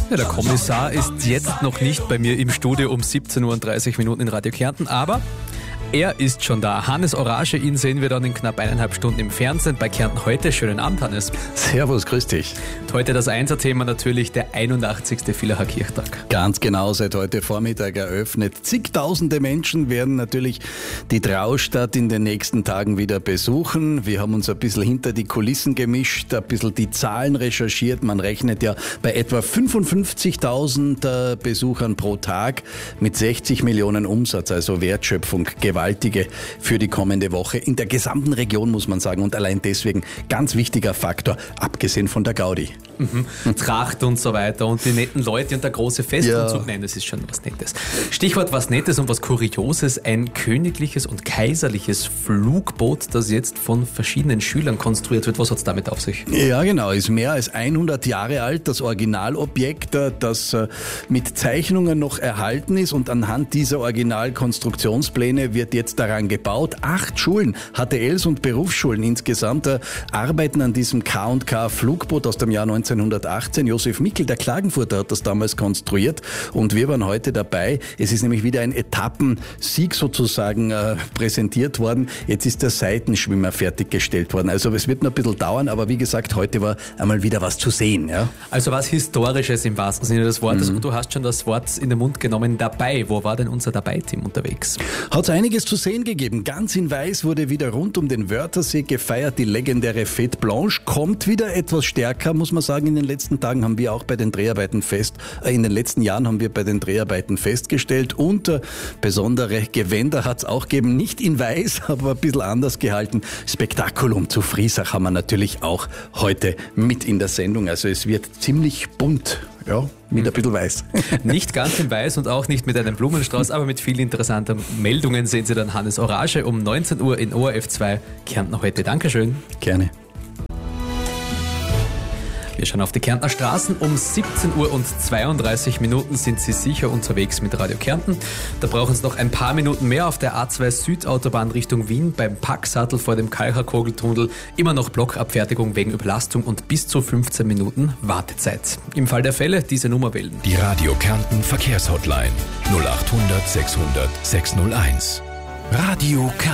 Ja, der Kommissar ist jetzt noch nicht bei mir im Studio um 17:30 Uhr in Radio Kärnten, aber er ist schon da. Hannes Orage, ihn sehen wir dann in knapp 1,5 Stunden im Fernsehen bei Kärnten heute. Schönen Abend, Hannes. Servus, grüß dich. Heute das Einser-Thema natürlich, der 81. Villacher Kirchtag. Ganz genau, seit heute Vormittag eröffnet. Zigtausende Menschen werden natürlich die Traustadt in den nächsten Tagen wieder besuchen. Wir haben uns ein bisschen hinter die Kulissen gemischt, ein bisschen die Zahlen recherchiert. Man rechnet ja bei etwa 55.000 Besuchern pro Tag mit 60 Millionen Umsatz, also Wertschöpfung, gewaltige für die kommende Woche. In der gesamten Region muss man sagen und allein deswegen ganz wichtiger Faktor, abgesehen von der Gaudi. Tracht und so weiter und die netten Leute und der große Festumzug. Nein, das ist schon was Nettes. Stichwort was Nettes und was Kurioses, ein königliches und kaiserliches Flugboot, das jetzt von verschiedenen Schülern konstruiert wird. Was hat es damit auf sich? Ja, genau, ist mehr als 100 Jahre alt, das Originalobjekt, das mit Zeichnungen noch erhalten ist und anhand dieser Originalkonstruktionspläne wird jetzt daran gebaut. 8 Schulen, HTLs und Berufsschulen insgesamt, arbeiten an diesem K&K Flugboot aus dem Jahr 1918. Josef Mickel, der Klagenfurter, hat das damals konstruiert und wir waren heute dabei. Es ist nämlich wieder ein Etappensieg sozusagen präsentiert worden. Jetzt ist der Seitenschwimmer fertiggestellt worden. Also es wird noch ein bisschen dauern, aber wie gesagt, heute war einmal wieder was zu sehen. Ja? Also was Historisches im wahrsten Sinne des Wortes. Und du hast schon das Wort in den Mund genommen, dabei. Wo war denn unser Dabei-Team unterwegs? Hat es einiges zu sehen gegeben. Ganz in Weiß wurde wieder rund um den Wörthersee gefeiert. Die legendäre Fête Blanche kommt wieder etwas stärker, muss man sagen. In den letzten Tagen haben wir auch bei den Dreharbeiten in den letzten Jahren haben wir bei den Dreharbeiten festgestellt und besondere Gewänder hat es auch gegeben. Nicht in Weiß, aber ein bisschen anders gehalten. Spektakulum zu Friesach haben wir natürlich auch heute mit in der Sendung. Also es wird ziemlich bunt. Ja, mit ein bisschen Weiß. Nicht ganz in Weiß und auch nicht mit einem Blumenstrauß, aber mit vielen interessanten Meldungen sehen Sie dann Hannes Orage um 19 Uhr in ORF 2 Kärnten heute. Dankeschön. Gerne. Wir schauen auf die Kärntner Straßen. Um 17:32 Uhr sind Sie sicher unterwegs mit Radio Kärnten. Da brauchen Sie noch ein paar Minuten mehr auf der A2 Südautobahn Richtung Wien beim Packsattel vor dem Kalcherkogeltunnel. Immer noch Blockabfertigung wegen Überlastung und bis zu 15 Minuten Wartezeit. Im Fall der Fälle diese Nummer wählen. Die Radio Kärnten Verkehrshotline 0800 600 601. Radio Kärnten.